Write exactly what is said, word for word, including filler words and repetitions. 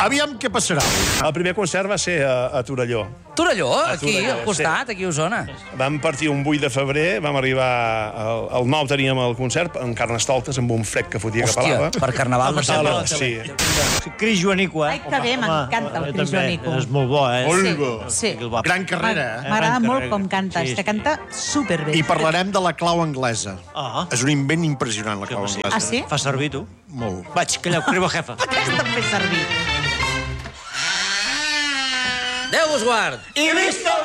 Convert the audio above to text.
Aviam què passarà. El primer concert va ser a, a Torelló. Torelló, aquí, Torelló, al costat, aquí a Osona. Vam partir un vuit de febrer, vam arribar... El, el nou teníem el concert, en Carnestoltes, amb un fred que fotia que Hòstia, pelava. per Carnaval no sembla. Sí. Cris Joanico, eh? Ai, que bé, m'encanta el Cris Joanico. És molt bo, eh? Molt bo. Sí. Gran carrera, eh? M'agrada Gran molt carrera. com canta, Sí, és que sí. canta superbé. I parlarem de la clau anglesa. Ah. És un invent impressionant, la clau anglesa. Ah, sí? Fa servir, tu? Molt. Vaig, calleu, creu jefa. Aquesta em fer servir. Déu us guard! I visca